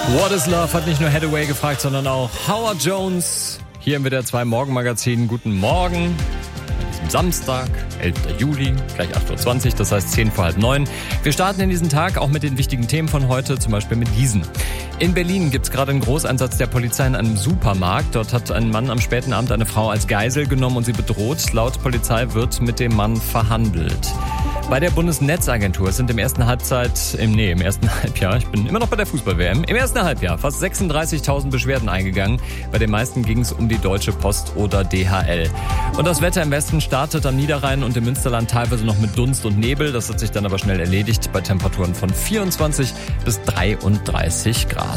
What is Love hat nicht nur Hathaway gefragt, sondern auch Howard Jones. Hier im WDR 2 Morgenmagazin. Guten Morgen. An diesem Samstag, 11. Juli, gleich 8.20 Uhr, das heißt 10 vor halb 9. Wir starten in diesen Tag auch mit den wichtigen Themen von heute, zum Beispiel mit diesen. In Berlin gibt es gerade einen Großeinsatz der Polizei in einem Supermarkt. Dort hat ein Mann am späten Abend eine Frau als Geisel genommen und sie bedroht. Laut Polizei wird mit dem Mann verhandelt. Bei der Bundesnetzagentur sind im ersten Halbjahr, ich bin immer noch bei der Fußball-WM, im ersten Halbjahr fast 36.000 Beschwerden eingegangen. Bei den meisten ging es um die Deutsche Post oder DHL. Und das Wetter im Westen startet am Niederrhein und im Münsterland teilweise noch mit Dunst und Nebel. Das hat sich dann aber schnell erledigt bei Temperaturen von 24 bis 33 Grad.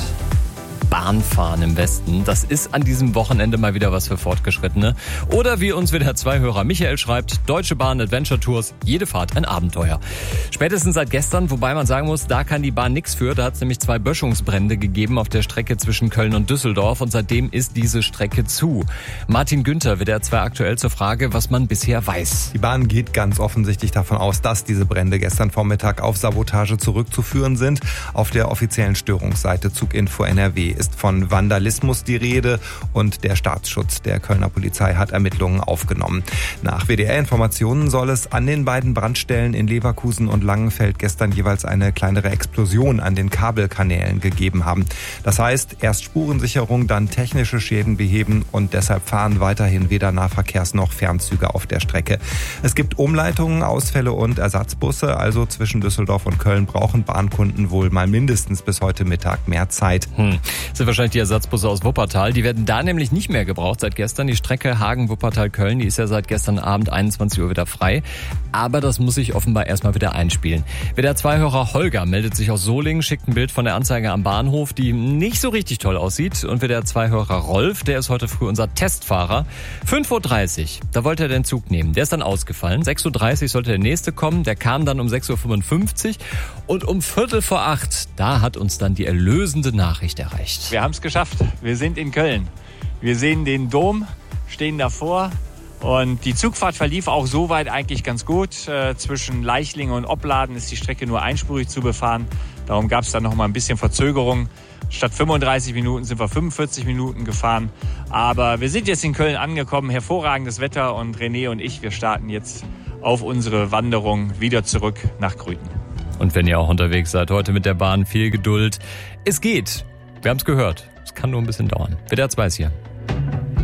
Bahnfahren im Westen, das ist an diesem Wochenende mal wieder was für Fortgeschrittene. Oder wie uns WDR 2-Hörer Michael schreibt, Deutsche Bahn Adventure Tours, jede Fahrt ein Abenteuer. Spätestens seit gestern, wobei man sagen muss, da kann die Bahn nichts für. Da hat es nämlich 2 Böschungsbrände gegeben auf der Strecke zwischen Köln und Düsseldorf und seitdem ist diese Strecke zu. Martin Günther, WDR 2 aktuell zur Frage, was man bisher weiß. Die Bahn geht ganz offensichtlich davon aus, dass diese Brände gestern Vormittag auf Sabotage zurückzuführen sind. Auf der offiziellen Störungsseite Zuginfo NRW ist von Vandalismus die Rede und der Staatsschutz der Kölner Polizei hat Ermittlungen aufgenommen. Nach WDR-Informationen soll es an den beiden Brandstellen in Leverkusen und Langenfeld gestern jeweils eine kleinere Explosion an den Kabelkanälen gegeben haben. Das heißt, erst Spurensicherung, dann technische Schäden beheben und deshalb fahren weiterhin weder Nahverkehrs- noch Fernzüge auf der Strecke. Es gibt Umleitungen, Ausfälle und Ersatzbusse, also zwischen Düsseldorf und Köln brauchen Bahnkunden wohl mal mindestens bis heute Mittag mehr Zeit. Das sind wahrscheinlich die Ersatzbusse aus Wuppertal. Die werden da nämlich nicht mehr gebraucht seit gestern. Die Strecke Hagen-Wuppertal-Köln, die ist ja seit gestern Abend 21 Uhr wieder frei. Aber das muss sich offenbar erstmal wieder einspielen. WDR 2-Hörer Holger meldet sich aus Solingen, schickt ein Bild von der Anzeige am Bahnhof, die nicht so richtig toll aussieht. Und WDR 2-Hörer Rolf, der ist heute früh unser Testfahrer. 5.30 Uhr, da wollte er den Zug nehmen. Der ist dann ausgefallen. 6.30 Uhr sollte der nächste kommen. Der kam dann um 6.55 Uhr. Und um 7:45 da hat uns dann die erlösende Nachricht erreicht. Wir haben es geschafft. Wir sind in Köln. Wir sehen den Dom, stehen davor. Und die Zugfahrt verlief auch soweit eigentlich ganz gut. Zwischen Leichlingen und Opladen ist die Strecke nur einspurig zu befahren. Darum gab es dann noch mal ein bisschen Verzögerung. Statt 35 Minuten sind wir 45 Minuten gefahren. Aber wir sind jetzt in Köln angekommen. Hervorragendes Wetter und René und ich, wir starten jetzt auf unsere Wanderung wieder zurück nach Grüten. Und wenn ihr auch unterwegs seid, heute mit der Bahn, viel Geduld. Es geht. Wir haben es gehört. Es kann nur ein bisschen dauern. WDR 2 ist hier.